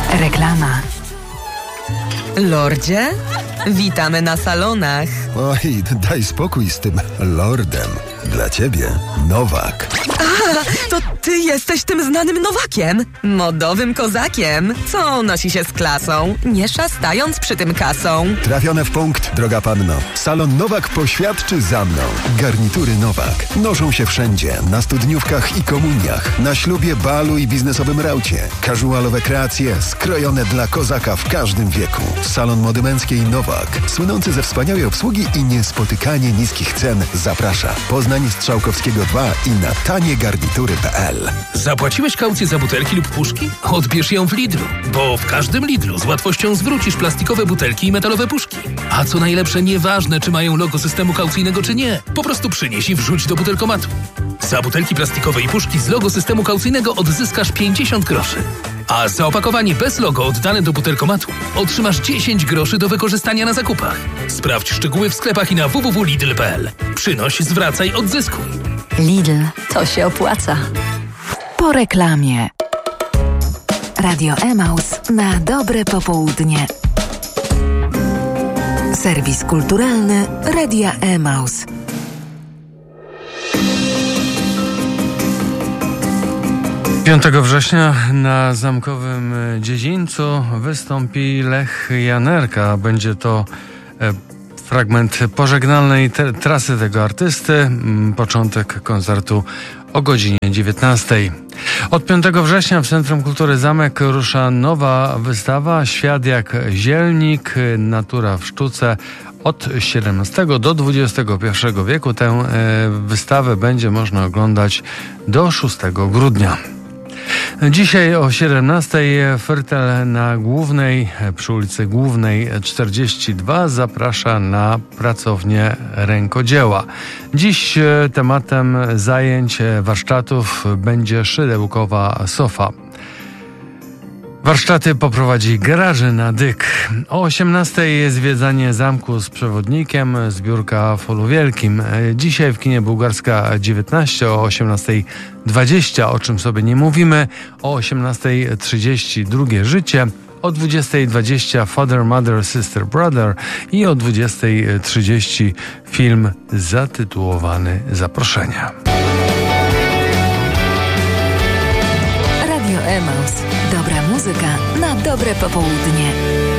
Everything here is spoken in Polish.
Reklama. Lordzie? Witamy na salonach. Oj, daj spokój z tym lordem. Dla ciebie Nowak. To ty jesteś tym znanym Nowakiem, modowym kozakiem, co nosi się z klasą, nie szastając przy tym kasą. Trafione w punkt, droga panno. Salon Nowak poświadczy za mną. Garnitury Nowak noszą się wszędzie, na studniówkach i komuniach, na ślubie, balu i biznesowym raucie. Casualowe kreacje skrojone dla kozaka w każdym wieku. Salon mody męskiej Nowak, słynący ze wspaniałej obsługi i niespotykanie niskich cen, zaprasza. Poznań Strzałkowskiego 2 i na taniegarnitury.pl. Zapłaciłeś kaucję za butelki lub puszki? Odbierz ją w Lidlu, bo w każdym Lidlu z łatwością zwrócisz plastikowe butelki i metalowe puszki. A co najlepsze, nieważne czy mają logo systemu kaucyjnego czy nie, po prostu przynieś i wrzuć do butelkomatu. Za butelki plastikowe i puszki z logo systemu kaucyjnego odzyskasz 50 groszy. A za opakowanie bez logo oddane do butelkomatu otrzymasz 10 groszy do wykorzystania na zakupach. Sprawdź szczegóły w sklepach i na www.lidl.pl. Przynoś, zwracaj, odzyskuj. Lidl, to się opłaca. Po reklamie. Radio Emaus na dobre popołudnie. Serwis kulturalny Radia Emaus. Piątego września na Zamkowym Dziedzińcu wystąpi Lech Janerka. Będzie to fragment pożegnalnej trasy tego artysty. Początek koncertu o godzinie 19. Od 5 września w Centrum Kultury Zamek rusza nowa wystawa Świat jak zielnik, natura w sztuce. Od XVII do XXI wieku tę wystawę będzie można oglądać do 6 grudnia. Dzisiaj o 17:00 Fyrtel na Głównej, przy ulicy Głównej 42 zaprasza na pracownię rękodzieła. Dziś tematem zajęć, warsztatów będzie szydełkowa sofa. Warsztaty poprowadzi Grażyna Dyk. O 18:00 zwiedzanie zamku z przewodnikiem, zbiórka w Polu Wielkim. Dzisiaj w kinie Bułgarska 19 o 18:20, o czym sobie nie mówimy. O 18:30 Drugie życie. O 20:20 Father, Mother, Sister, Brother i o 20:30 film zatytułowany Zaproszenia. Radio Emaus. Dobra muzyka na dobre popołudnie.